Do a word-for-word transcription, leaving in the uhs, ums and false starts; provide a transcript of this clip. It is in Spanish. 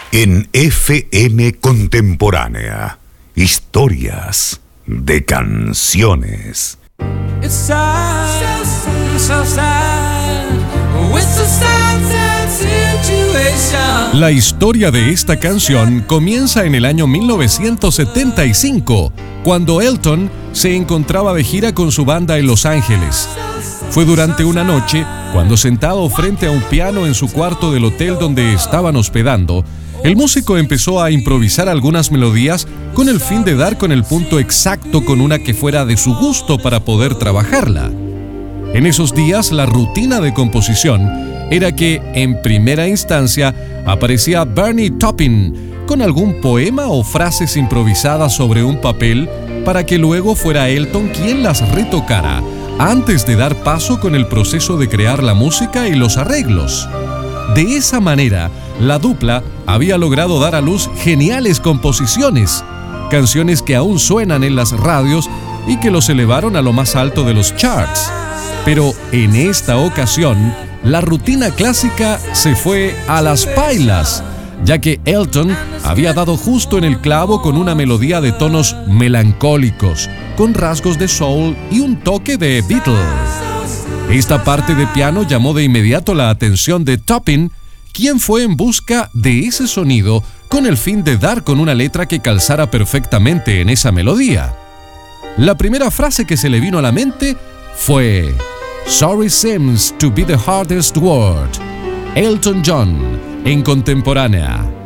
En F M Contemporánea, historias de canciones. It's sad, so sad, with a sad, sad situation. La historia de esta canción comienza en el año mil novecientos setenta y cinco, cuando Elton se encontraba de gira con su banda en Los Ángeles. Fue durante una noche, cuando sentado frente a un piano en su cuarto del hotel donde estaban hospedando, el músico empezó a improvisar algunas melodías con el fin de dar con el punto exacto con una que fuera de su gusto para poder trabajarla. En esos días, la rutina de composición era que, en primera instancia, aparecía Bernie Taupin con algún poema o frases improvisadas sobre un papel para que luego fuera Elton quien las retocara, antes de dar paso con el proceso de crear la música y los arreglos. De esa manera, la dupla había logrado dar a luz geniales composiciones, canciones que aún suenan en las radios y que los elevaron a lo más alto de los charts. Pero en esta ocasión, la rutina clásica se fue a las pailas, ya que Elton había dado justo en el clavo con una melodía de tonos melancólicos, con rasgos de soul y un toque de Beatles. Esta parte de piano llamó de inmediato la atención de Taupin, quien fue en busca de ese sonido con el fin de dar con una letra que calzara perfectamente en esa melodía. La primera frase que se le vino a la mente fue "Sorry seems to be the hardest word". Elton John, en Contemporánea.